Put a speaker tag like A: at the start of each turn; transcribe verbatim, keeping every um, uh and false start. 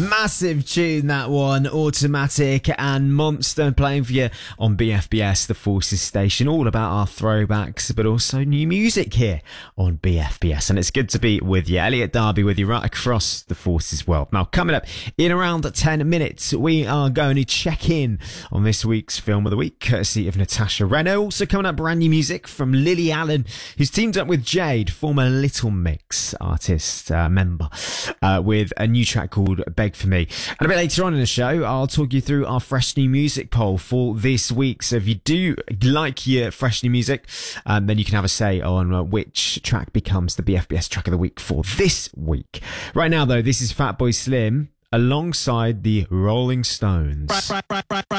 A: Massive tune, that one. Automatic and Monster playing for you on B F B S, the Forces station. All about our throwbacks, but also new music here on B F B S. And it's good to be with you. Elliot Darby with you right across the Forces world. Now, coming up in around ten minutes, we are going to check in on this week's Film of the Week, courtesy of Natasha Reno. Also coming up, brand new music from Lily Allen, who's teamed up with Jade, former Little Mix artist uh, member, uh, with a new track called Beg For Me. And a bit later on in the show, I'll talk you through our fresh new music poll for this week. So if you do like your fresh new music, um, then you can have a say on uh, which track becomes the B F B S track of the week for this week. Right now, though, this is Fatboy Slim alongside the Rolling Stones.